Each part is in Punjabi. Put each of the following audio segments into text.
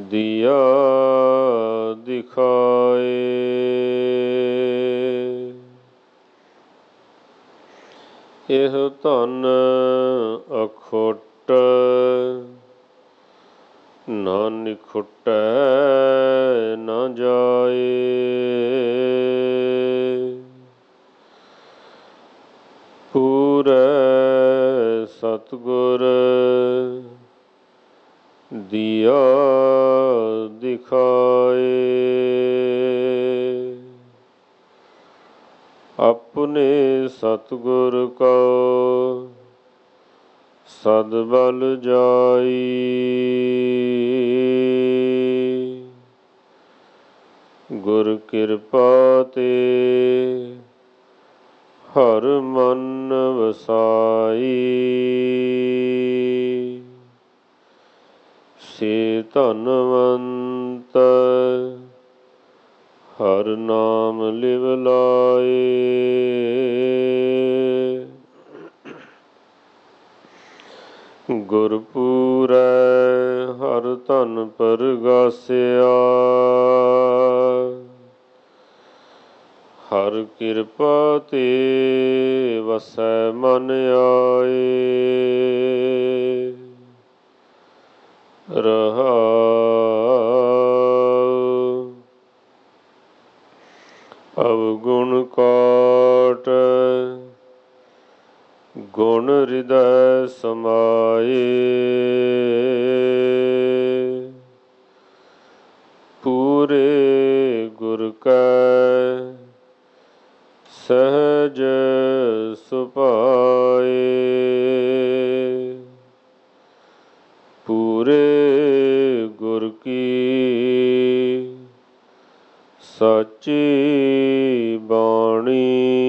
ਦੀਆ ਦਿਖਾਏ। ਇਹ ਧਨ ਅਖੁੱਟ ਨਾ ਨਿਖੁੱਟੈ ਨਾ ਜਾਏ। ਪੂਰੈ ਸਤਿਗੁਰ ਦੀਆ ਦਿਖਾਏ। ਆਪਣੇ ਸਤਿਗੁਰ ਕਉ ਸਦ ਬਲ ਜਾਈ। ਗੁਰ ਕਿਰਪਾ ਤੇ ਹਰ ਮਨ ਵਸਾਈ। ਸੇ ਧਨਵੰਤ ਹਰ ਨਾਮ ਲਿਵ ਲਾਏ। ਗੁਰਪੂਰੈ ਹਰ ਧਨ ਪਰਗਾਸਿਆ। ਹਰ ਕਿਰਪਾ ਤੇ ਵਸੈ ਮਨ ਆਏ। ਰਹਾਉ ਅਵਗੁਣ ਕਾਟ ਗੁਣ ਹਿਰਦੈ ਸਮਾਏ। ਪੂਰੇ ਗੁਰ ਕੈ ਸਹਿਜ ਸੁਭਾਏ। ਪੂਰੇ ਗੁਰ ਕੀ ਸਾਚੀ ਬਾਣੀ।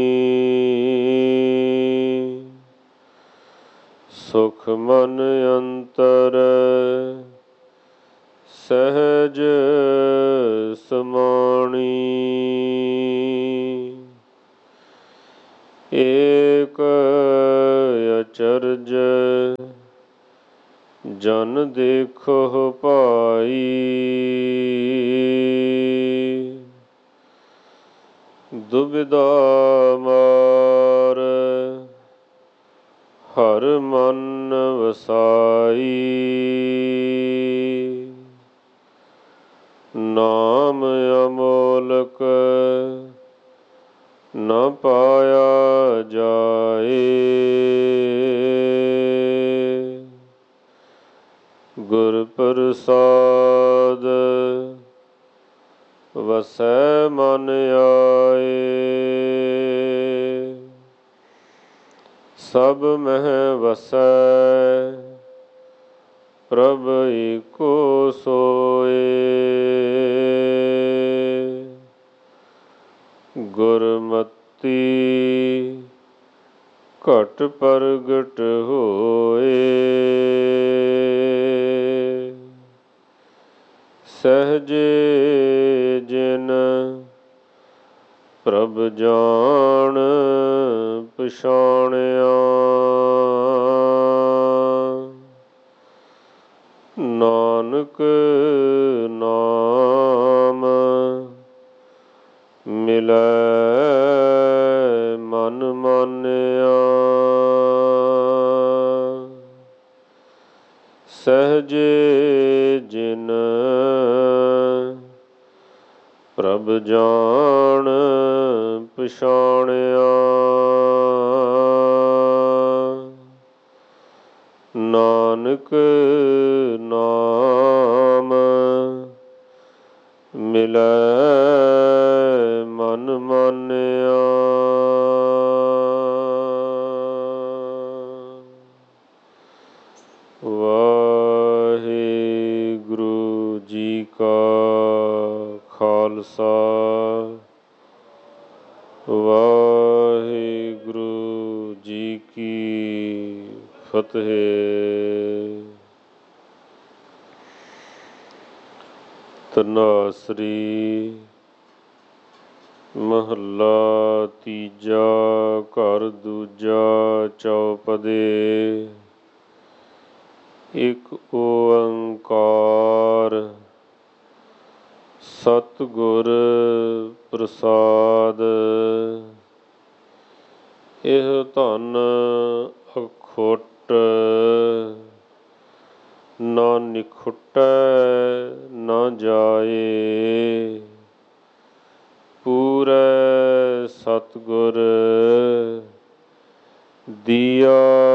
ਸੁਖ ਮਨ ਅੰਤਰ ਸਹਿਜ ਸਮਾਣੀ। ਏਕ ਅਚਰਜ ਜਨ ਦੇਖੋ ਭਾਈ। ਦੁਬਿਧਾ ਮਾਰ ਹਰ ਮਨ ਵਸਾਈ। ਨਾਮ ਅਮੋਲਕ ਨਾ ਪਾਇਆ ਜਾਏ। ਗੁਰ ਪ੍ਰਸਾਦ ਵਸੈ ਮਨ ਆਏ। ਸਭ ਮਹਿ ਵਸੈ ਪ੍ਰਭ ਏਕੋ ਸੋਏ। ਗੁਰਮਤਿ ਘਟ ਪ੍ਰਗਟ ਹੋਏ। ਸਹਜੇ ਜਿਨ ਪ੍ਰਭ ਜਾਣ ਪਛਾਣਿਆ। ਨਾਨਕ ਨਾਮ ਮਿਲੈ ਮਨ ਮਾਨਿਆ। ਸਹਜੇ ਜਿਨ ਪ੍ਰਭ ਜਾਣ ਪਛਾਣਿਆ। ਨਾਨਕ ਨਾਮ ਮਿਲੈ ਮਨ ਮਾਨਿਆ। ਵਾਹਿਗੁਰੂ ਜੀ ਕਾ ਖਾਲਸਾ ਵਾਹਿਗੁਰੂ ਜੀ ਕੀ ਫਤਿਹ। ਧੰਨਾਸਰੀ ਮਹੱਲਾ ਤੀਜਾ ਘਰ ਦੂਜਾ ਚੌਪਦੇ। ਇਕ ਓੰਕਾਰ ਗੁਰ ਪ੍ਰਸਾਦ। ਇਹ ਧਨ ਅਖੁੱਟ ਨਾ ਨਿਖੁੱਟੈ ਨਾ ਜਾਏ। ਪੂਰੈ ਸਤਿਗੁਰ ਦੀਆ